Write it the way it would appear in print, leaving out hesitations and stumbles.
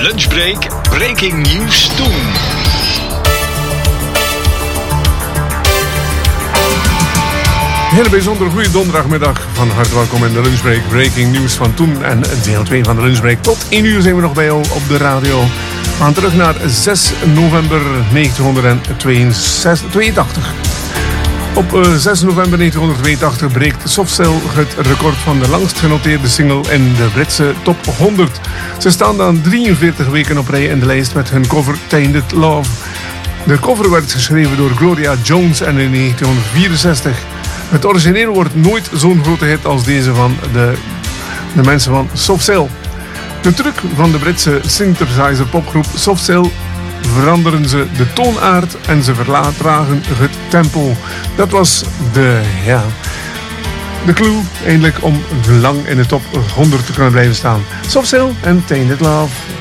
Lunchbreak Breaking News Toen. Hele bijzonder goede donderdagmiddag. Van harte welkom in de Lunchbreak Breaking News van toen. En deel 2 van de Lunchbreak. Tot 1 uur zijn we nog bij jou op de radio. We gaan terug naar 6 november 1982. Op 6 november 1982 breekt Soft Cell het record van de langst genoteerde single in de Britse top 100. Ze staan dan 43 weken op rij in de lijst met hun cover Tainted Love. De cover werd geschreven door Gloria Jones en in 1964. Het origineel wordt nooit zo'n grote hit als deze van de mensen van Soft Cell. De truc van de Britse synthesizer popgroep Soft Cell: veranderen ze de toonaard en ze vertragen het tempo. Dat was de clue eindelijk om lang in de top 100 te kunnen blijven staan. Soft Cell en Tainted Love.